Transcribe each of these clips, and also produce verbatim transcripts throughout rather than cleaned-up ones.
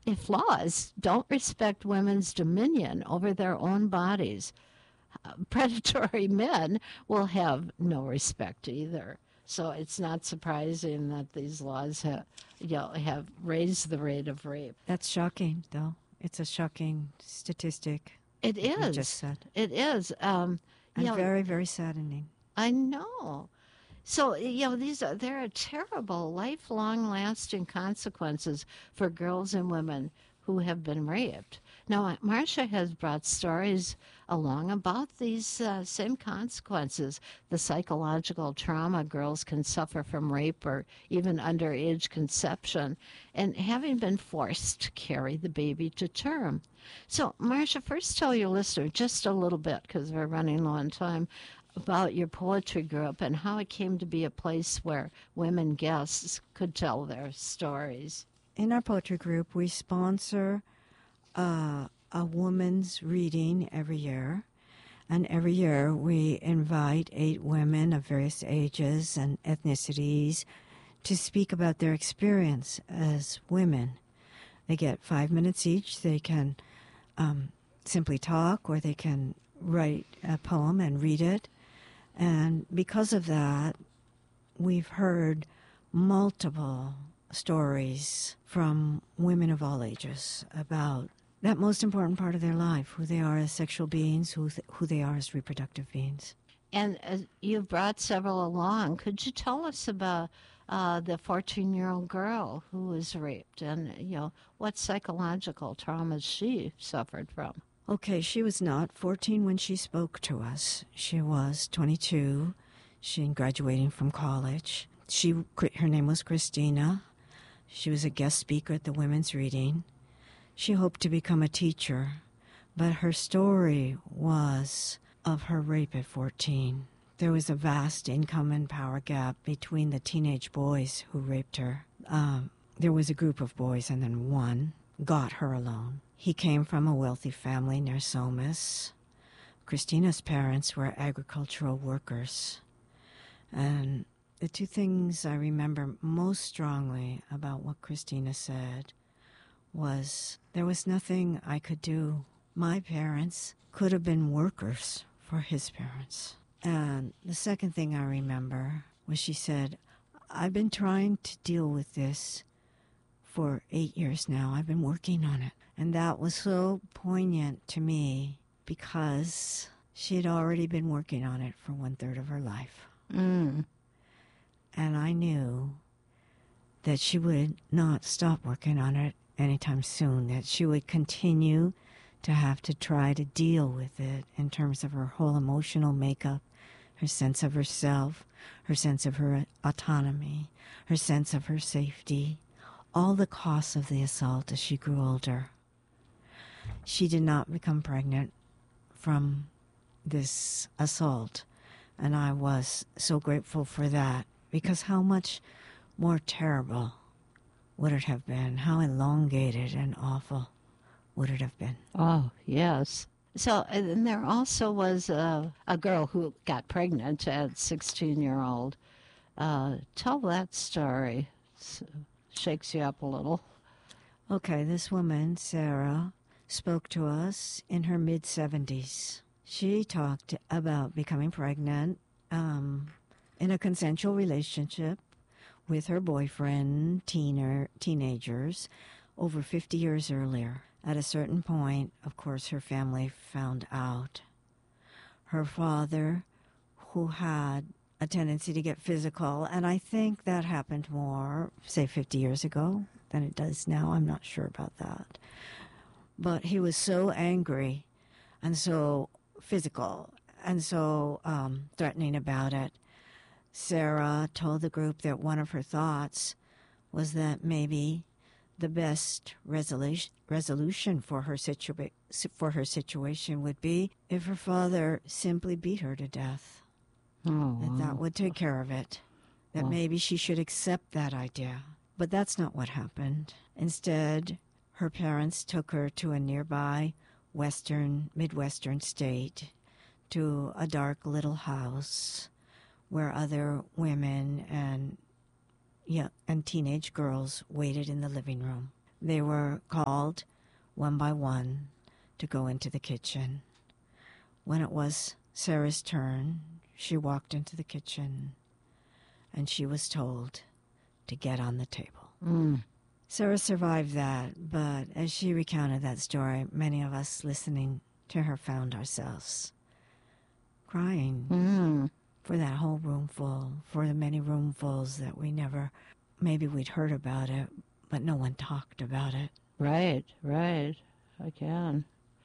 if laws don't respect women's dominion over their own bodies, uh, predatory men will have no respect either. So it's not surprising that these laws have, you know, have raised the rate of rape. That's shocking, though. It's a shocking statistic. It You just is. said. It is. Um, you And know, very, very saddening. I know. So, you know, these are, there are terrible, lifelong, lasting consequences for girls and women who have been raped. Now, Marcia has brought stories along about these uh, same consequences, the psychological trauma girls can suffer from rape or even underage conception, and having been forced to carry the baby to term. So, Marcia, first tell your listener just a little bit, because we're running low on time, about your poetry group and how it came to be a place where women guests could tell their stories. In our poetry group, we sponsor uh, a woman's reading every year. And every year we invite eight women of various ages and ethnicities to speak about their experience as women. They get five minutes each. They can um, simply talk, or they can write a poem and read it. And because of that, we've heard multiple stories from women of all ages about that most important part of their life, who they are as sexual beings, who, th- who they are as reproductive beings. And uh, you've brought several along. Could you tell us about uh, the fourteen-year-old girl who was raped and, you know, what psychological traumas she suffered from? Okay, she was not fourteen when she spoke to us. She was twenty-two. She was graduating from college. She, her name was Christina. She was a guest speaker at the women's reading. She hoped to become a teacher, but her story was of her rape at fourteen. There was a vast income and power gap between the teenage boys who raped her. Um, there was a group of boys, and then one got her alone. He came from a wealthy family near Somas. Christina's parents were agricultural workers. And the two things I remember most strongly about what Christina said was there was nothing I could do. My parents could have been workers for his parents. And the second thing I remember was she said, I've been trying to deal with this for eight years now. I've been working on it. And that was so poignant to me because she had already been working on it for one third of her life. Mm. And I knew that she would not stop working on it anytime soon, that she would continue to have to try to deal with it in terms of her whole emotional makeup, her sense of herself, her sense of her autonomy, her sense of her safety, all the costs of the assault as she grew older. She did not become pregnant from this assault, and I was so grateful for that, because how much more terrible would it have been? How elongated and awful would it have been? Oh, yes. So, and there also was a, a girl who got pregnant at sixteen-year-old. Uh, tell that story. It shakes you up a little. Okay, this woman, Sarah, spoke to us in her mid-seventies. She talked about becoming pregnant um, in a consensual relationship with her boyfriend, teener, teenagers, over fifty years earlier. At a certain point, of course, her family found out. Her father, who had a tendency to get physical, and I think that happened more, say, fifty years ago than it does now. I'm not sure about that. But he was so angry and so physical and so um, threatening about it. Sarah told the group that one of her thoughts was that maybe the best resolution resolution for her situa- for her situation would be if her father simply beat her to death. Oh, That that would take care of it. That Wow. maybe she should accept that idea. But that's not what happened. Instead, her parents took her to a nearby western, midwestern state, to a dark little house where other women and yeah, and teenage girls waited in the living room. They were called one by one to go into the kitchen. When it was Sarah's turn, she walked into the kitchen and she was told to get on the table. Mm. Sarah survived that, but as she recounted that story, many of us listening to her found ourselves crying Mm. for that whole roomful, for the many roomfuls that we never, maybe we'd heard about it, but no one talked about it. Right, right. I can.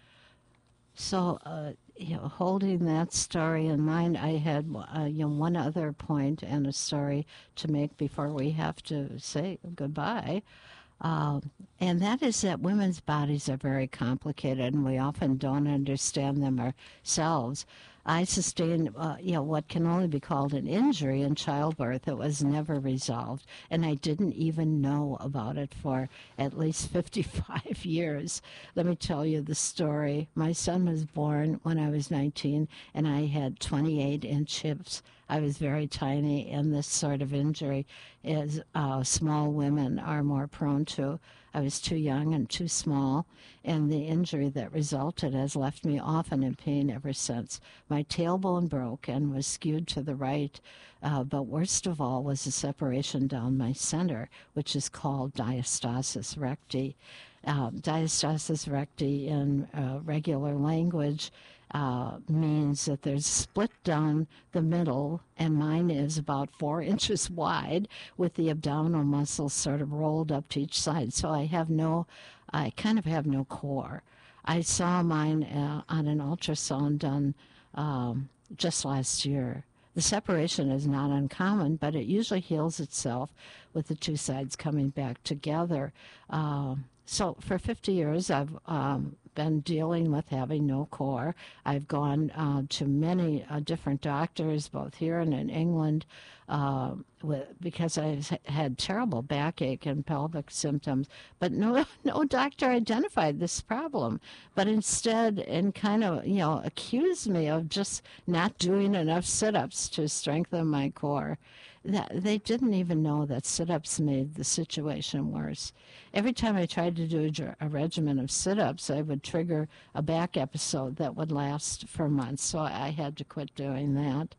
So, uh, you know, holding that story in mind, I had uh, you know one other point and a story to make before we have to say goodbye. Um, and that is that women's bodies are very complicated, and we often don't understand them ourselves. I sustained, uh, you know, what can only be called an injury in childbirth. It was never resolved, and I didn't even know about it for at least fifty-five years. Let me tell you the story. My son was born when I was nineteen, and I had twenty-eight inch hips. I was very tiny, and this sort of injury is uh, small women are more prone to. I was too young and too small, and the injury that resulted has left me often in pain ever since. My tailbone broke and was skewed to the right, uh, but worst of all was a separation down my center, which is called diastasis recti. Uh, diastasis recti in uh, regular language Uh, means that there's split down the middle, and mine is about four inches wide with the abdominal muscles sort of rolled up to each side. So I have no, I kind of have no core. I saw mine uh, on an ultrasound done um, just last year. The separation is not uncommon, but it usually heals itself with the two sides coming back together. Uh, so for fifty years, I've um, been dealing with having no core. I've gone uh, to many uh, different doctors, both here and in England, uh, with, because I've had terrible backache and pelvic symptoms. But no, no doctor identified this problem, but instead, and kind of, you know, accused me of just not doing enough sit-ups to strengthen my core. That they didn't even know that sit-ups made the situation worse. Every time I tried to do a, a regimen of sit-ups, I would trigger a back episode that would last for months, so I had to quit doing that.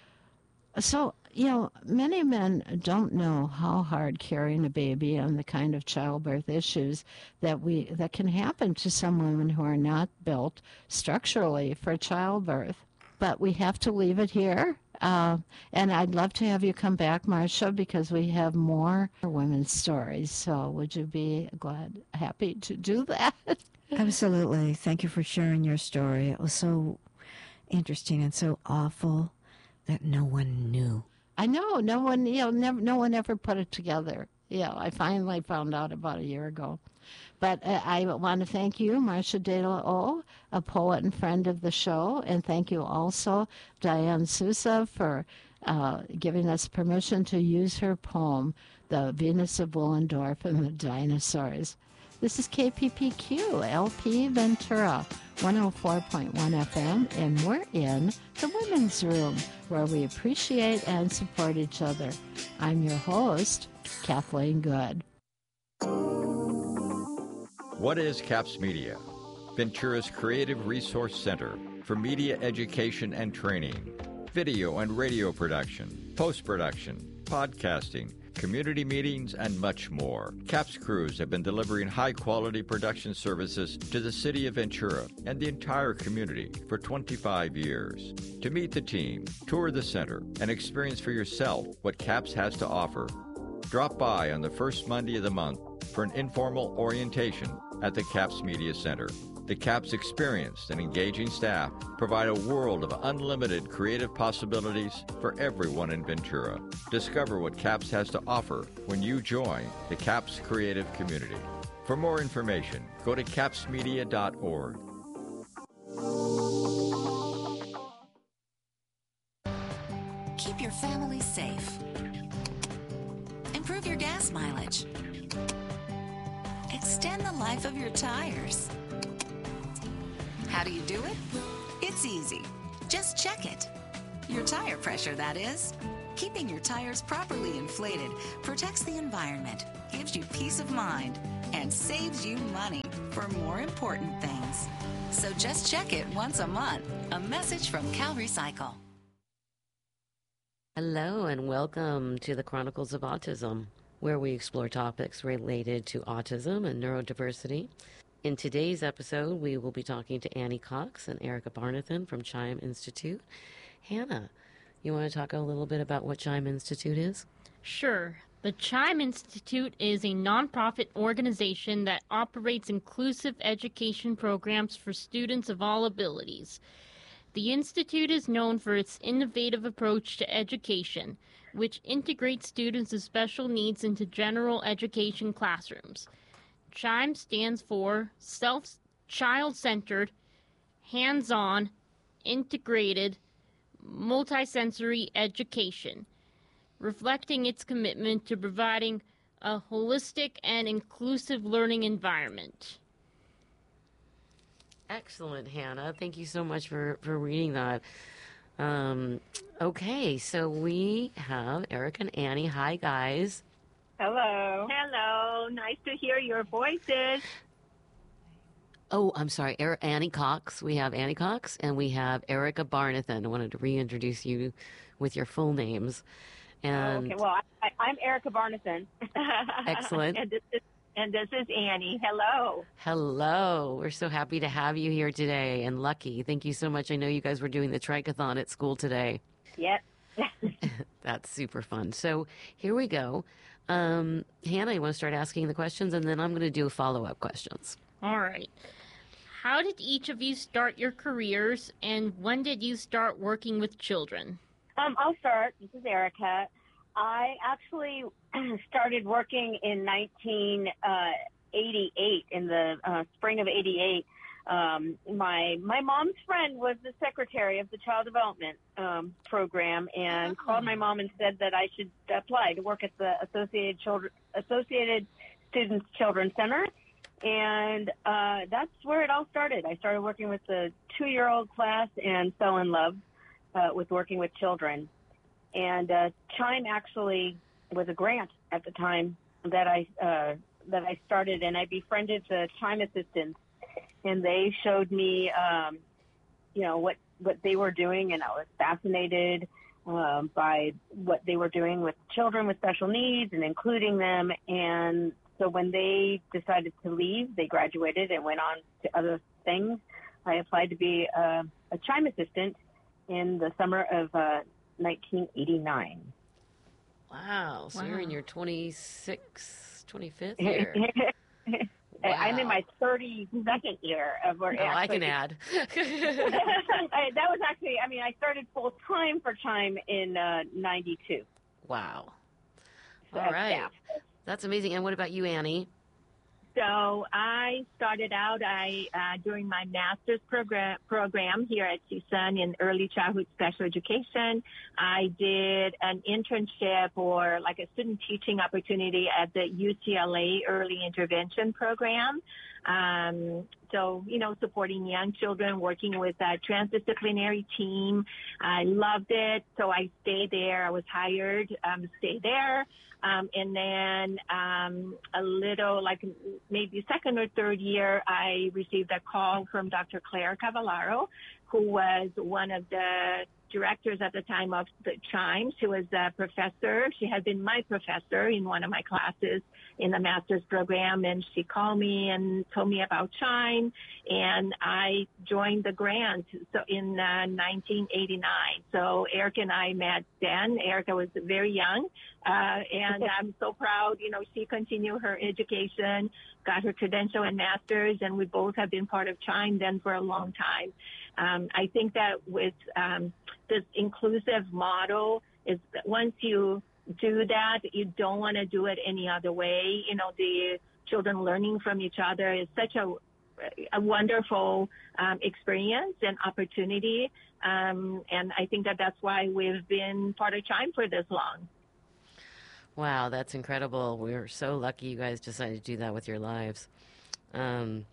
So, you know, many men don't know how hard carrying a baby and the kind of childbirth issues that we that can happen to some women who are not built structurally for childbirth. But we have to leave it here. Uh, and I'd love to have you come back, Marcia, because we have more women's stories. So would you be glad, happy to do that? Absolutely. Thank you for sharing your story. It was so interesting and so awful that no one knew. I know. No one, you know, never, no one ever put it together. Yeah, I finally found out about a year ago. But uh, I want to thank you, Marcia De La O, a poet and friend of the show, and thank you also, Diane Sousa, for uh, giving us permission to use her poem, The Venus of Willendorf and the Dinosaurs. This is K P P Q, L P Ventura, one oh four point one F M, and we're in the Women's Room, where we appreciate and support each other. I'm your host, Kathleen Good. What is CAPS Media? Ventura's creative resource center for media education and training, video and radio production, post-production, podcasting, community meetings, and much more. CAPS crews have been delivering high-quality production services to the city of Ventura and the entire community for twenty-five years. To meet the team, tour the center, and experience for yourself what CAPS has to offer, drop by on the first Monday of the month for an informal orientation at the CAPS Media Center. The CAPS experienced and engaging staff provide a world of unlimited creative possibilities for everyone in Ventura. Discover what CAPS has to offer when you join the CAPS creative community. For more information, go to caps media dot org. Keep your family safe. Improve your gas mileage. Extend the life of your tires. How do you do it? It's easy. Just check it. Your tire pressure, that is. Keeping your tires properly inflated protects the environment, gives you peace of mind, and saves you money for more important things. So just check it once a month. A message from Cal Recycle. Hello and welcome to the Chronicles of Autism, where we explore topics related to autism and neurodiversity. In today's episode, we will be talking to Annie Cox and Erica Barnathan from Chime Institute. Hannah, you want to talk a little bit about what Chime Institute is? Sure. The Chime Institute is a nonprofit organization that operates inclusive education programs for students of all abilities. The Institute is known for its innovative approach to education, which integrates students with special needs into general education classrooms. CHIME stands for Self Child-Centered, Hands-On, Integrated, Multisensory Education, reflecting its commitment to providing a holistic and inclusive learning environment. Excellent, Hannah. Thank you so much for, for reading that. Um, okay, so we have Eric and Annie. Hi, guys. Hello. Hello. Nice to hear your voices. Oh, I'm sorry, er- Annie Cox. We have Annie Cox, and we have Erica Barnathan. I wanted to reintroduce you with your full names. And okay, well, I, I'm Erica Barnathan. Excellent. and, this is, and this is Annie. Hello. Hello. We're so happy to have you here today, and lucky. Thank you so much. I know you guys were doing the triathlon at school today. Yep. That's super fun. So here we go. Um, Hannah, you want to start asking the questions, and then I'm going to do follow-up questions. All right. How did each of you start your careers, and when did you start working with children? Um, I'll start. This is Erica. I actually started working in nineteen eighty-eight, in the uh, spring of eighty-eight. Um, my my mom's friend was the secretary of the Child Development um, Program, and oh. called my mom and said that I should apply to work at the Associated Children Associated Students Children's Center, and uh, that's where it all started. I started working with the two-year-old class and fell in love uh, with working with children. And uh, Chime actually was a grant at the time that I uh, that I started, and I befriended the Chime assistants. And they showed me, um, you know, what, what they were doing, and I was fascinated um, by what they were doing with children with special needs and including them. And so when they decided to leave, they graduated and went on to other things. I applied to be a, a Chime assistant in the summer of uh, nineteen eighty-nine. Wow. So Wow. you're in your twenty-sixth, twenty-fifth year. Wow. I'm in my thirty-second year of work. Oh, I can add. I, that was actually, I mean, I started full time for Chime in uh, ninety-two. Wow. So, All right. yeah. That's amazing. And what about you, Annie? So I started out I uh, during my master's program program here at CSUN in early childhood special education. I did an internship or like a student teaching opportunity at the U C L A Early Intervention Program. Um, so, you know, supporting young children, working with a transdisciplinary team. I loved it. So I stayed there. I was hired um, to stay there. Um, and then um, a little, like maybe second or third year, I received a call from Doctor Claire Cavallaro, who was one of the directors at the time of the Chime. She was a professor. She had been my professor in one of my classes in the master's program, and she called me and told me about Chime, and I joined the grant so in uh, nineteen eighty-nine. So Erica and I met then. Erica was very young, uh, and I'm so proud. You know, she continued her education, got her credential and master's, and we both have been part of Chime then for a long time. Um, I think that with um, this inclusive model is that once you do that, you don't want to do it any other way. You know, the children learning from each other is such a, a wonderful um, experience and opportunity. Um, and I think that that's why we've been part of Chime for this long. Wow, that's incredible. We're so lucky you guys decided to do that with your lives. Um,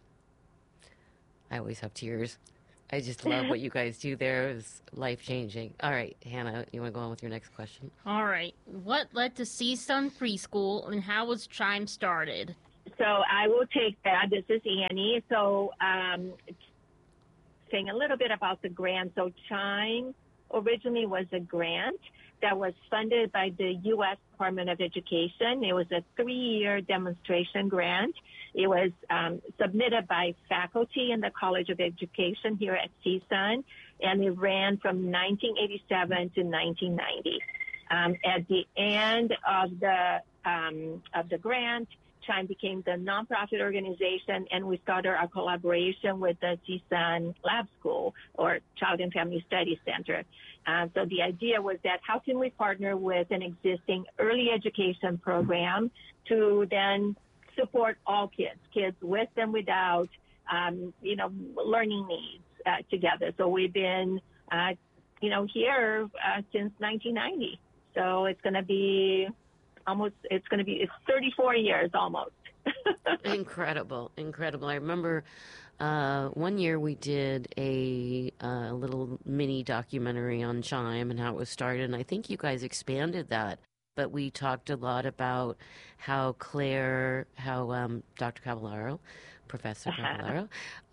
I always have tears. I just love what you guys do there. It was life-changing. All right, Hannah, you want to go on with your next question? All right. What led to CSUN Preschool, and how was Chime started? So I will take that. This is Annie. So um, saying a little bit about the grant. So CHIME originally was a grant that was funded by the U S Department of Education. It was a three-year demonstration grant. It was um, submitted by faculty in the College of Education here at C S U N, and it ran from nineteen eighty-seven to nineteen ninety. Um, at the end of the um, of the grant, CHIME became the nonprofit organization, and we started our collaboration with the C S U N Lab School, or Child and Family Studies Center. Uh, so the idea was that how can we partner with an existing early education program to then support all kids, kids with and without, um, you know, learning needs uh, together. So we've been, uh, you know, here uh, since nineteen ninety. So it's going to be almost, it's going to be, it's thirty-four years almost. Incredible, incredible. I remember uh, one year we did a uh, little mini documentary on CHIME and how it was started, and I think you guys expanded that. But we talked a lot about how Claire, how um, Doctor Cavallaro, Professor Cavallaro,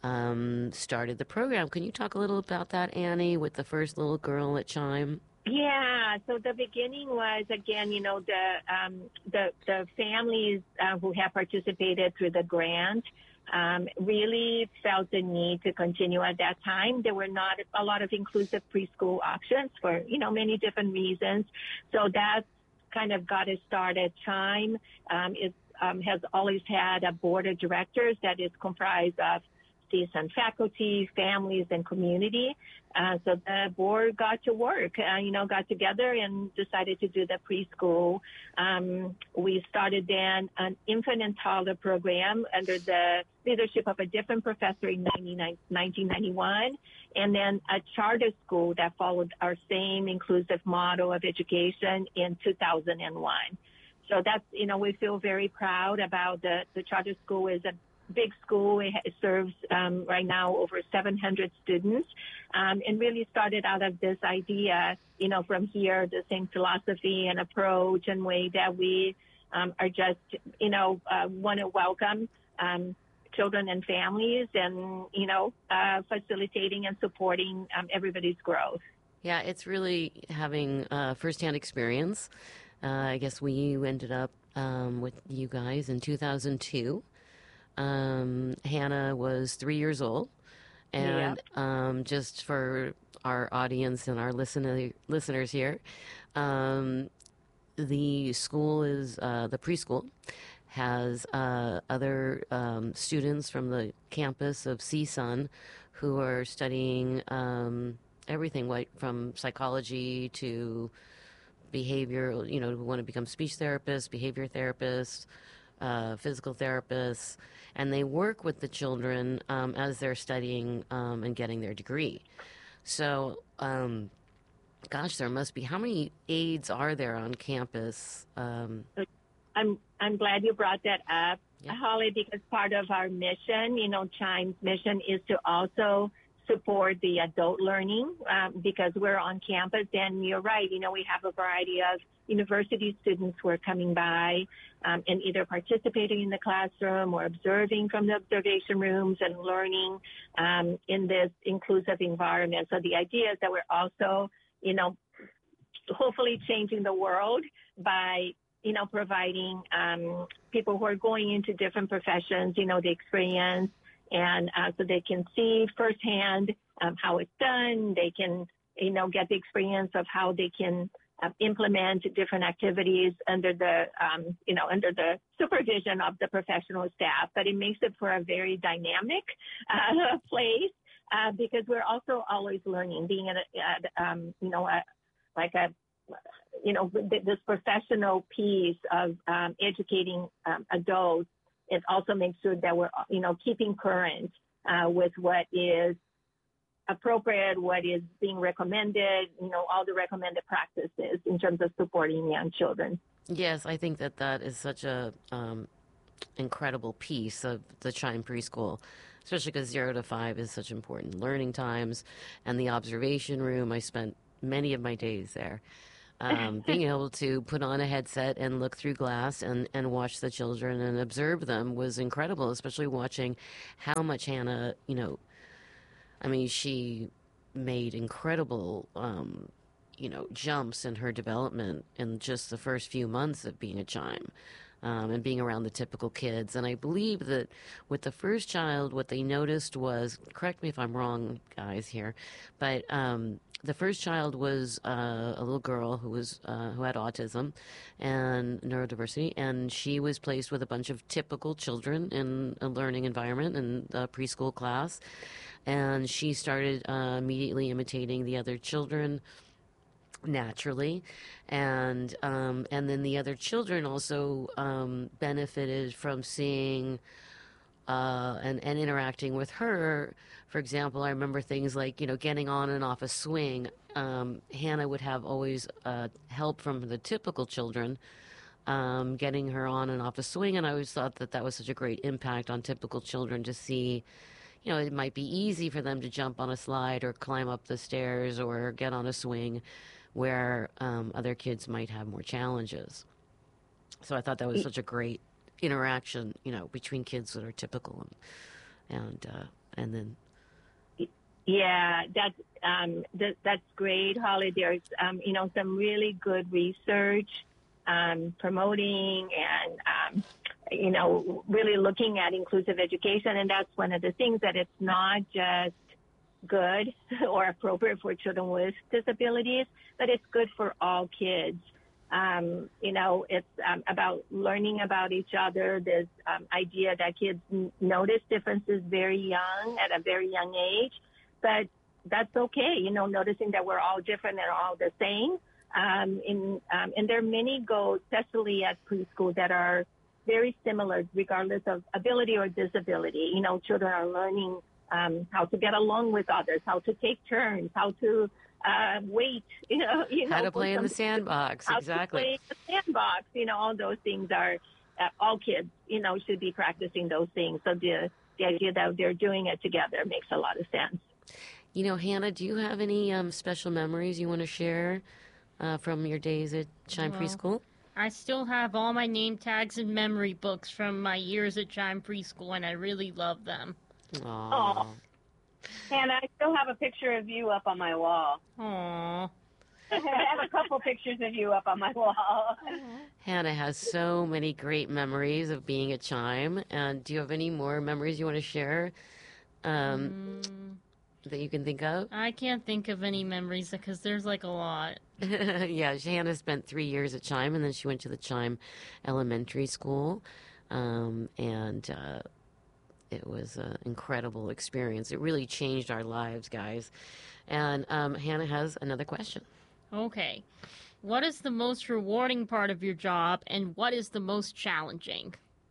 um, started the program. Can you talk a little about that, Annie, with the first little girl at CHIME? Yeah, so the beginning was, again, you know, the um, the, the families uh, who have participated through the grant um, really felt the need to continue at that time. There were not a lot of inclusive preschool options for, you know, many different reasons. So that kind of got us started. CHIME um, is, um, has always had a board of directors that is comprised of C S U N faculty, families, and community. Uh, so the board got to work, uh, you know, got together and decided to do the preschool. Um, we started then an infant and toddler program under the leadership of a different professor in nineteen ninety-one, and then a charter school that followed our same inclusive model of education in two thousand one. So that's, you know, we feel very proud about the, the charter school is a big school. It serves um, right now over seven hundred students, um, and really started out of this idea, you know, from here, the same philosophy and approach and way that we um, are just, you know, uh, want to welcome um, children and families and, you know, uh, facilitating and supporting um, everybody's growth. Yeah, it's really having uh, firsthand experience. Uh, I guess we ended up um, with you guys in two thousand two. Um, Hannah was three years old, and Yep. um, just for our audience and our listener, listeners here, um, the school is, uh, the preschool has uh, other um, students from the campus of C S U N who are studying um, everything, like from psychology to behavior, you know, who want to become speech therapists, behavior therapists, uh, physical therapists, and they work with the children um, as they're studying um, and getting their degree. So, um, gosh, there must be, how many aides are there on campus? Um, I'm I'm glad you brought that up, Yeah. Holly, because part of our mission, you know, CHIME's mission is to also support the adult learning um, because we're on campus. And you're right, you know, we have a variety of university students who are coming by um, and either participating in the classroom or observing from the observation rooms and learning um, in this inclusive environment. So the idea is that we're also, you know, hopefully changing the world by, you know, providing um, people who are going into different professions, you know, the experience, and uh, so they can see firsthand um, how it's done. They can, you know, get the experience of how they can uh, implement different activities under the, um, you know, under the supervision of the professional staff. But it makes it for a very dynamic uh, place uh, because we're also always learning, being at, a, at um, you know, a, like a, you know, this professional piece of um, educating um, adults. It also makes sure that we're, you know, keeping current uh, with what is appropriate, what is being recommended, you know, all the recommended practices in terms of supporting young children. yes, I think that that is such a um, incredible piece of the CHIME preschool, especially because zero to five is such important learning times, and the observation room. I spent many of my days there. Um, being able to put on a headset and look through glass and, and watch the children and observe them was incredible, especially watching how much Hannah, you know, I mean, she made incredible, um, you know, jumps in her development in just the first few months of being a chime. Um, and being around the typical kids. And I believe that with the first child, what they noticed was, correct me if I'm wrong, guys, here, but um, the first child was uh, a little girl who was uh, who had autism and neurodiversity, and she was placed with a bunch of typical children in a learning environment in a preschool class. And she started uh, immediately imitating the other children naturally, and um, and then the other children also um, benefited from seeing uh, and and interacting with her. For example, I remember things like, you know, getting on and off a swing. Um, Hannah would have always uh, help from the typical children, um, getting her on and off a swing, and I always thought that that was such a great impact on typical children to see. You know, it might be easy for them to jump on a slide or climb up the stairs or get on a swing, where um, other kids might have more challenges. So I thought that was such a great interaction, you know, between kids that are typical and and, uh, and then. Yeah, that's um, that, that's great, Holly. There's um, you know, some really good research um, promoting and um, you know, really looking at inclusive education, and that's one of the things, that it's not just good or appropriate for children with disabilities, but it's good for all kids. Um, you know, it's um, about learning about each other. This um, idea that kids n- notice differences very young, at a very young age, but that's okay. You know, noticing that we're all different and all the same. Um, in, um, and there are many goals, especially at preschool, that are very similar regardless of ability or disability. You know, children are learning um, how to get along with others, how to take turns, how to uh, wait, you know, you How know, to play in the sandbox, how exactly. To play in the sandbox, you know, all those things are, uh, all kids, you know, should be practicing those things. So the, the idea that they're doing it together makes a lot of sense. You know, Hannah, do you have any um, special memories you want to share uh, from your days at Chime Well, Preschool? I still have all my name tags and memory books from my years at Chime Preschool, and I really love them. Aww. Hannah, I still have a picture of you up on my wall. Aww. I have a couple pictures of you up on my wall. Hannah has so many great memories of being at Chime. And do you have any more memories you want to share um, Mm, that you can think of? I can't think of any memories because there's like a lot. Yeah, Hannah spent three years at Chime, and then she went to the Chime Elementary School. Um, and uh, it was an incredible experience. It really changed our lives, guys. And um, Hannah has another question. Okay. What is the most rewarding part of your job, and what is the most challenging?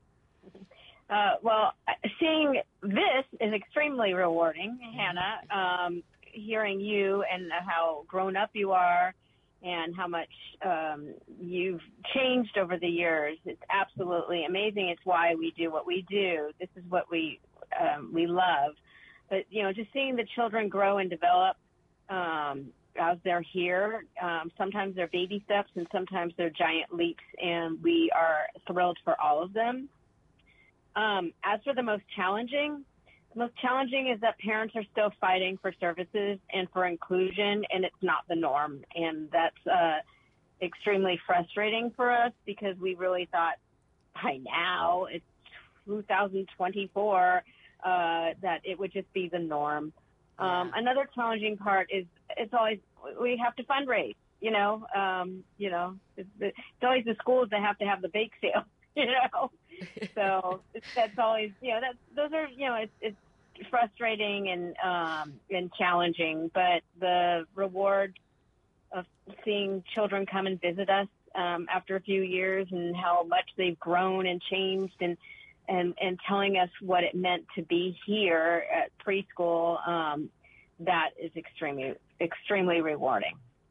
Uh, well, seeing this is extremely rewarding, Hannah. Um, hearing you and how grown up you are and how much um, you've changed over the years. It's absolutely amazing. It's why we do what we do. This is what we um, we love. But, you know, just seeing the children grow and develop um, as they're here, um, sometimes they're baby steps and sometimes they're giant leaps, and we are thrilled for all of them. Um, as for the most challenging, the most challenging is that parents are still fighting for services and for inclusion, and it's not the norm. And that's uh, extremely frustrating for us because we really thought by now, it's two thousand twenty-four, uh, that it would just be the norm. Um, Yeah. Another challenging part is it's always, we have to fundraise, you know, um, you know, it's, it's always the schools that have to have the bake sale, you know. So that's always, you know, that's, those are, you know, it's, it's frustrating and, um, and challenging, but the reward of seeing children come and visit us, um, after a few years and how much they've grown and changed and, and, and telling us what it meant to be here at preschool, um, that is extremely, extremely rewarding.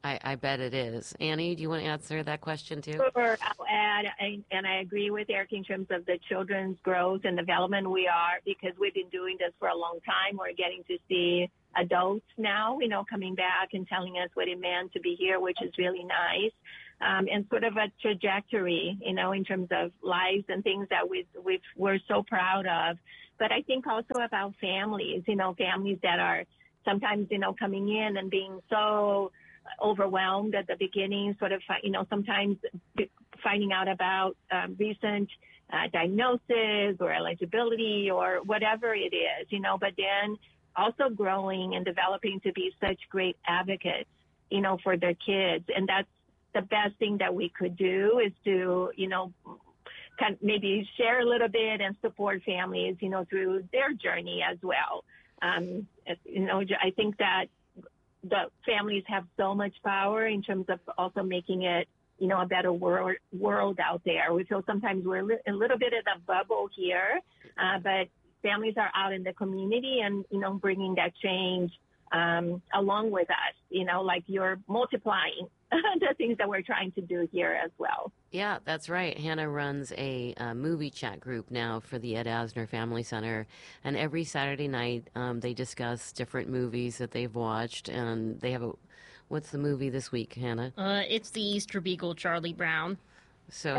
I, I bet it is. Annie, do you want to answer that question too? Sure, I'll add, and and I agree with Eric in terms of the children's growth and development. We are, because we've been doing this for a long time, we're getting to see adults now, you know, coming back and telling us what it meant to be here, which is really nice. Um, and sort of a trajectory, you know, in terms of lives and things that we we we're so proud of. But I think also about families, you know, families that are sometimes, you know, coming in and being so overwhelmed at the beginning, sort of, you know, sometimes finding out about um, recent uh, diagnosis or eligibility or whatever it is, you know, but then also growing and developing to be such great advocates, you know, for their kids. And that's the best thing that we could do, is to, you know, kind of maybe share a little bit and support families, you know, through their journey as well. Um, you know, I think that the families have so much power in terms of also making it, you know, a better world world out there. We feel sometimes we're a little bit in a bubble here, uh, but families are out in the community and, you know, bringing that change um, along with us, you know, like you're multiplying the things that we're trying to do here as well. Yeah, that's right. Hannah runs a, uh movie chat group now for the Ed Asner Family Center, and every Saturday night um, they discuss different movies that they've watched, and they have a, what's the movie this week, Hannah? Uh, it's the Easter Beagle, Charlie Brown. So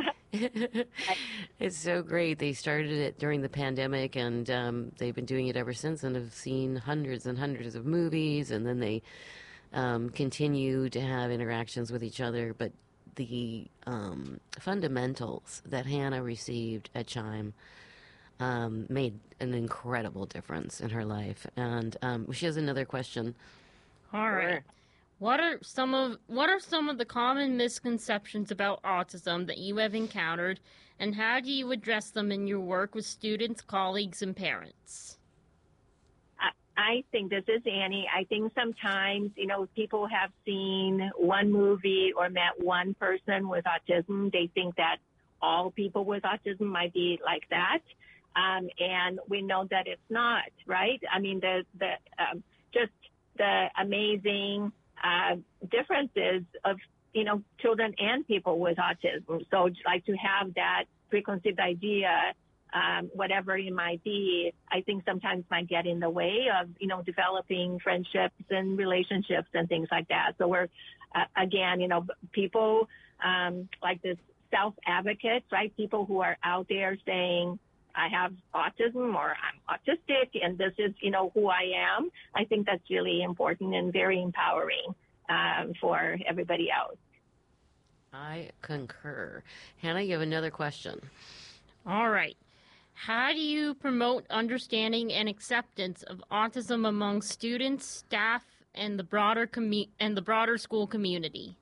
it's so great. They started it during the pandemic, and um, they've been doing it ever since, and have seen hundreds and hundreds of movies, and then they um, continue to have interactions with each other. But the um, fundamentals that Hannah received at Chime um, made an incredible difference in her life. And um, she has another question. All right. What are some of what are some of the common misconceptions about autism that you have encountered, and how do you address them in your work with students, colleagues, and parents? I, I think this is Annie. I think sometimes, you know, people have seen one movie or met one person with autism. They think that all people with autism might be like that, um, and we know that it's not, right? I mean, the the um, just the amazing Uh, differences of, you know, children and people with autism. So like to have that preconceived idea, um, whatever it might be, I think sometimes might get in the way of, you know, developing friendships and relationships and things like that. So we're, uh, again, you know, people um, like this self-advocates, right? People who are out there saying, I have autism or I'm autistic and this is, you know, who I am. I think that's really important and very empowering um, for everybody else. I concur. Hannah, you have another question. All right. How do you promote understanding and acceptance of autism among students, staff, and the broader commu- and the broader school community?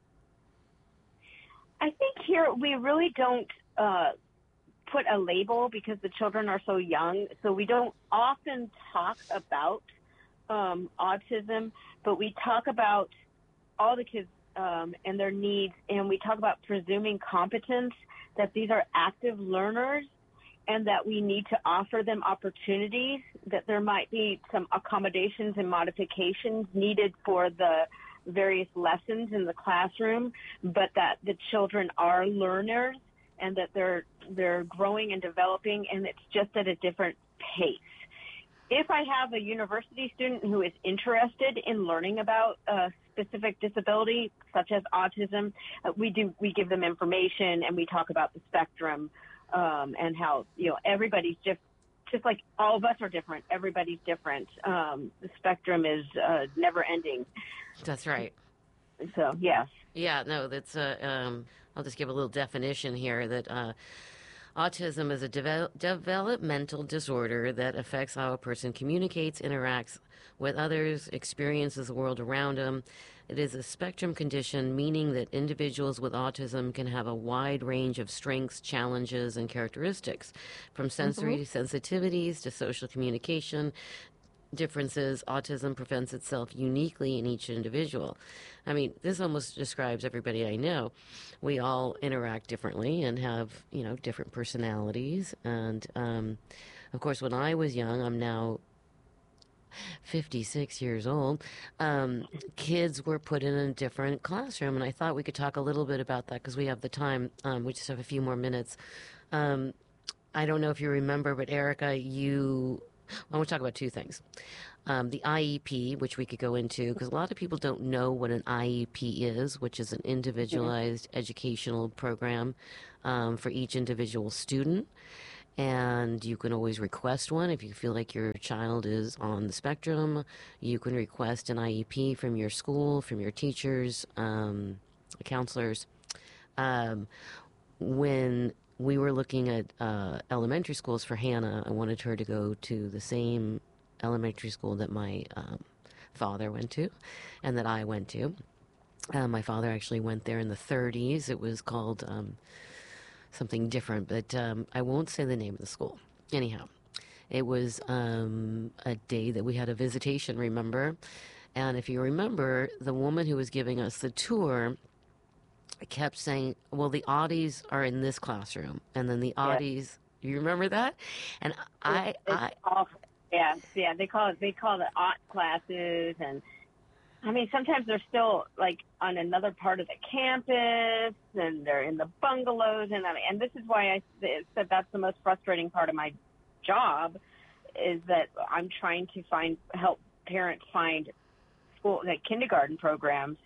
I think here we really don't uh, put a label because the children are so young. So we don't often talk about um, autism, but we talk about all the kids um, and their needs, and we talk about presuming competence, that these are active learners and that we need to offer them opportunities, that there might be some accommodations and modifications needed for the various lessons in the classroom, but that the children are learners and that they're they're growing and developing, and it's just at a different pace. If I have a university student who is interested in learning about a specific disability, such as autism, uh, we do we give them information and we talk about the spectrum um, and how, you know, everybody's just just like all of us are different. Everybody's different. Um, the spectrum is uh, never ending. That's right. So yes. Yeah, no, that's a. Um, I'll just give a little definition here that uh, autism is a devel- developmental disorder that affects how a person communicates, interacts with others, experiences the world around them. It is a spectrum condition, meaning that individuals with autism can have a wide range of strengths, challenges, and characteristics, from sensory mm-hmm. sensitivities to social communication differences. Autism presents itself uniquely in each individual. I mean, this almost describes everybody I know. We all interact differently and have, you know, different personalities. And, um, of course, when I was young, I'm now fifty-six years old, um, kids were put in a different classroom. And I thought we could talk a little bit about that because we have the time. Um, we just have a few more minutes. Um, I don't know if you remember, but Erica, you, I want to talk about two things. Um, the I E P, which we could go into, because a lot of people don't know what an I E P is, which is an individualized mm-hmm. educational program um, for each individual student. And you can always request one if you feel like your child is on the spectrum. You can request an I E P from your school, from your teachers, um, counselors. Um, when we were looking at uh, elementary schools for Hannah, I wanted her to go to the same elementary school that my um, father went to and that I went to. Uh, my father actually went there in the thirties. It was called um, something different, but um, I won't say the name of the school. Anyhow, it was um, a day that we had a visitation, remember? And if you remember, the woman who was giving us the tour kept saying, well, the Audis are in this classroom. And then the Audis, yeah. You remember that? And I... It's, it's I awful. Yeah, yeah, they call it, they call it Aut classes. And I mean, sometimes they're still like on another part of the campus and they're in the bungalows. And I mean, and this is why I said that's the most frustrating part of my job is that I'm trying to find, help parents find school, like kindergarten programs.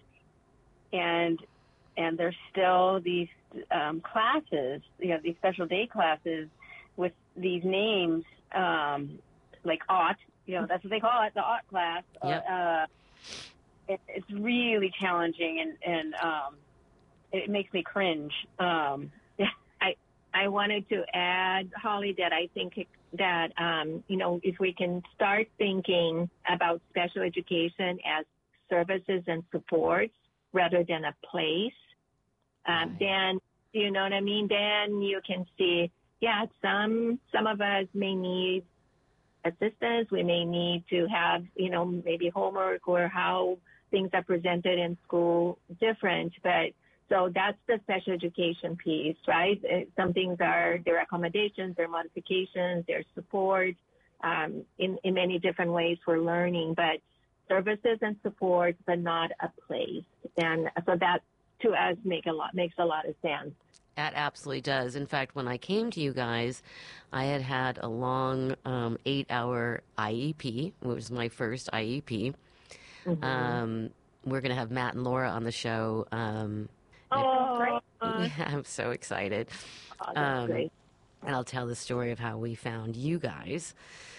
And, and there's still these um, classes, you know, these special day classes with these names, um, like Aut, you know, that's what they call it, the Aut class. Yep. Uh, it, it's really challenging, and, and um, it makes me cringe. Um, I I wanted to add, Holly, that I think that, um, you know, if we can start thinking about special education as services and supports rather than a place, um, right. then, you know what I mean? Then you can see, yeah, some some of us may need assistance. We may need to have, you know, maybe homework or how things are presented in school different. But so that's the special education piece, right? Some things are their accommodations, their modifications, their support um, in, in many different ways for learning, but services and support, but not a place. And so that to us make a lot makes a lot of sense. That absolutely does. In fact, when I came to you guys, I had had a long um, eight-hour I E P. It was my first I E P. Mm-hmm. Um, we're going to have Matt and Laura on the show. Um, oh, great. Yeah, I'm so excited. Oh, that's um, great. And I'll tell the story of how we found you guys.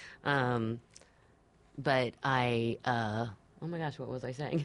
Um, but I... Uh, oh, my gosh, what was I saying?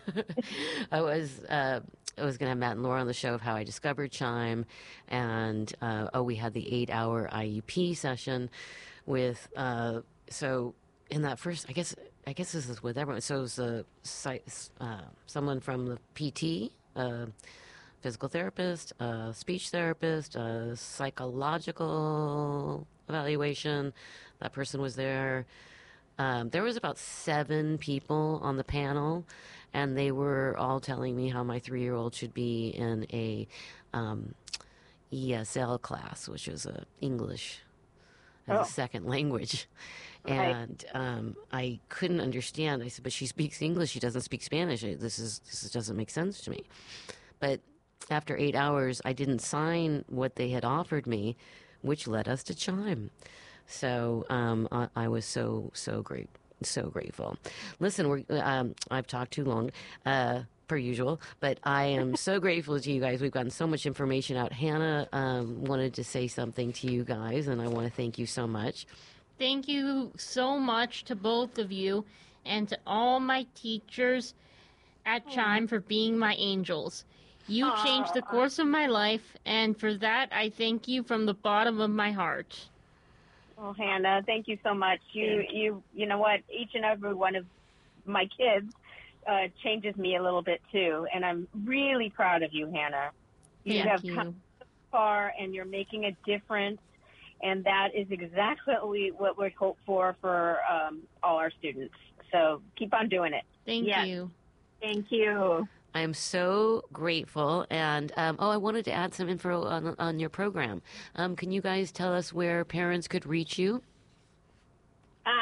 I was... Uh, I was going to have Matt and Laura on the show of how I discovered Chime. And, uh, oh, we had the eight-hour I E P session with, uh, so in that first, I guess, I guess this is with everyone. So it was a, uh, someone from the P T, uh, physical therapist, a speech therapist, a psychological evaluation. That person was there. Um, there was about seven people on the panel, and they were all telling me how my three-year-old should be in a um, E S L class, which is a English as oh. a second language. Right. And um, I couldn't understand. I said, but she speaks English. She doesn't speak Spanish. This is this doesn't make sense to me. But after eight hours, I didn't sign what they had offered me, which led us to Chime. So um, I, I was so, so great, so grateful. Listen, we're, um, I've talked too long, uh, per usual, but I am so grateful to you guys. We've gotten so much information out. Hannah um, wanted to say something to you guys, and I want to thank you so much. Thank you so much to both of you and to all my teachers at Chime for being my angels. You Aww. changed the course of my life, and for that, I thank you from the bottom of my heart. Oh, Hannah, thank you so much. You, you, you know what? Each and every one of my kids uh, changes me a little bit too, and I'm really proud of you, Hannah. You Thank have you. come so far, and you're making a difference, and that is exactly what we hope for for um, all our students. So keep on doing it. Thank Yes. you. Thank you. I am so grateful. And, um, oh, I wanted to add some info on, on your program. Um, can you guys tell us where parents could reach you? Uh,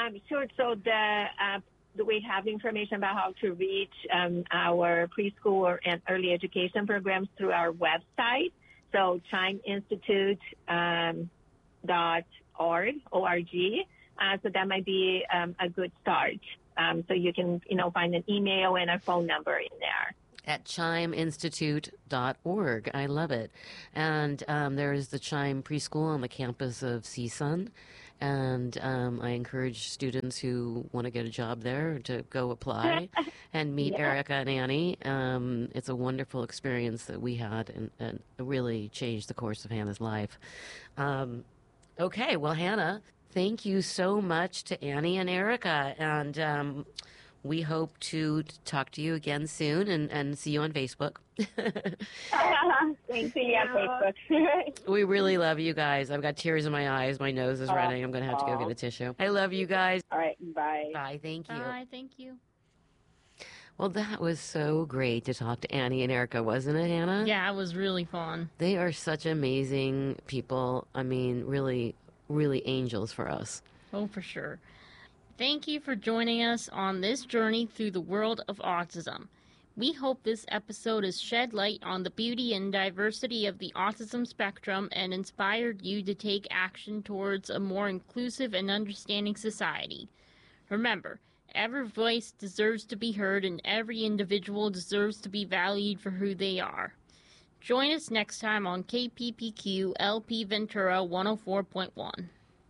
Um, sure. So the uh, we have information about how to reach um, our preschool and early education programs through our website. So chime institute um, dot org, O R G. Uh, so that might be um, a good start. Um, so you can, you know, find an email and a phone number in there. At chime institute dot org. I love it. And um, there is the Chime Preschool on the campus of C S U N. And um, I encourage students who want to get a job there to go apply and meet Yeah. Erica and Annie. Um, it's a wonderful experience that we had, and, and it really changed the course of Hannah's life. Um, okay, well, Hannah, thank you so much to Annie and Erica. And um, we hope to talk to you again soon and, and see you on Facebook. Thanks. See you on Facebook. We really love you guys. I've got tears in my eyes. My nose is running. I'm going to have to go get a tissue. I love you guys. All right, bye. Bye. Thank you. Bye. Thank you. Well, that was so great to talk to Annie and Erica, wasn't it, Hannah? Yeah, it was really fun. They are such amazing people. I mean, really, really angels for us. Oh, for sure. Thank you for joining us on this journey through the world of autism. We hope this episode has shed light on the beauty and diversity of the autism spectrum and inspired you to take action towards a more inclusive and understanding society. Remember, every voice deserves to be heard and every individual deserves to be valued for who they are. Join us next time on K P P Q L P Ventura one oh four point one.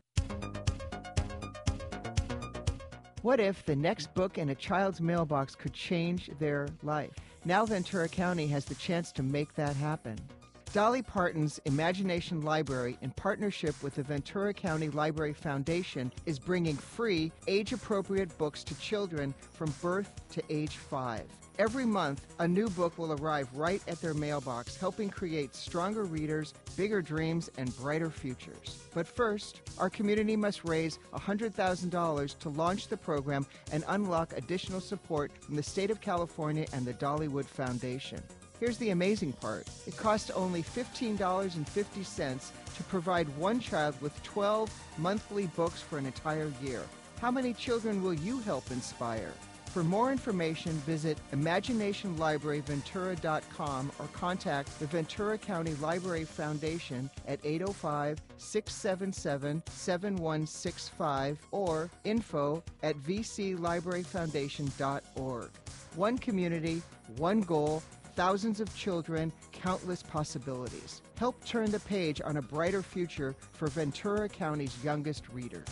What if the next book in a child's mailbox could change their life? Now Ventura County has the chance to make that happen. Dolly Parton's Imagination Library, in partnership with the Ventura County Library Foundation, is bringing free, age-appropriate books to children from birth to age five. Every month, a new book will arrive right at their mailbox, helping create stronger readers, bigger dreams, and brighter futures. But first, our community must raise one hundred thousand dollars to launch the program and unlock additional support from the state of California and the Dollywood Foundation. Here's the amazing part. It costs only fifteen dollars and fifty cents to provide one child with twelve monthly books for an entire year. How many children will you help inspire? For more information, visit imagination library ventura dot com or contact the Ventura County Library Foundation at eight oh five, six seven seven, seven one six five or info at v c library foundation dot org. One community, one goal, thousands of children, countless possibilities. Help turn the page on a brighter future for Ventura County's youngest readers.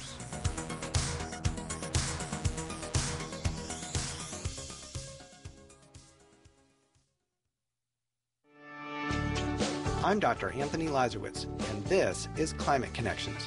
I'm Doctor Anthony Lazarowitz, and this is Climate Connections.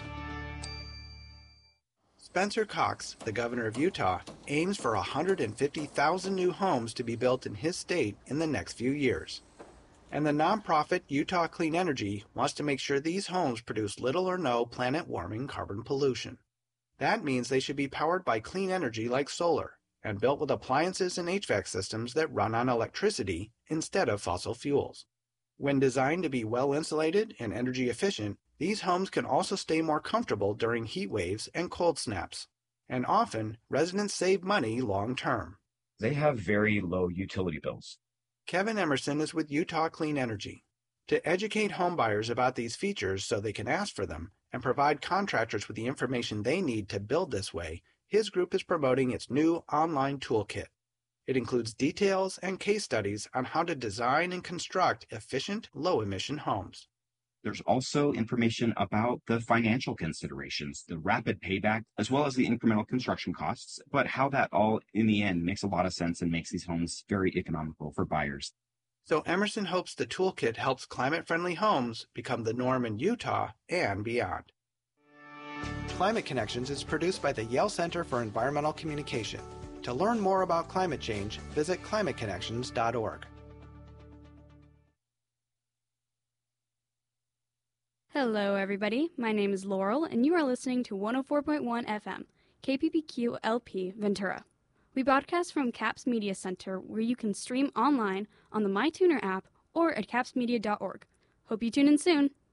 Spencer Cox, the governor of Utah, aims for one hundred fifty thousand new homes to be built in his state in the next few years. And the nonprofit Utah Clean Energy wants to make sure these homes produce little or no planet-warming carbon pollution. That means they should be powered by clean energy like solar, and built with appliances and H V A C systems that run on electricity instead of fossil fuels. When designed to be well insulated and energy efficient, these homes can also stay more comfortable during heat waves and cold snaps. And often, residents save money long term. They have very low utility bills. Kevin Emerson is with Utah Clean Energy. To educate homebuyers about these features so they can ask for them and provide contractors with the information they need to build this way, his group is promoting its new online toolkit. It includes details and case studies on how to design and construct efficient, low-emission homes. There's also information about the financial considerations, the rapid payback, as well as the incremental construction costs, but how that all, in the end, makes a lot of sense and makes these homes very economical for buyers. So Emerson hopes the toolkit helps climate-friendly homes become the norm in Utah and beyond. Climate Connections is produced by the Yale Center for Environmental Communication. To learn more about climate change, visit climate connections dot org. Hello, everybody. My name is Laurel, and you are listening to one oh four point one F M, K P P Q L P Ventura. We broadcast from CAPS Media Center, where you can stream online on the MyTuner app or at caps media dot org. Hope you tune in soon.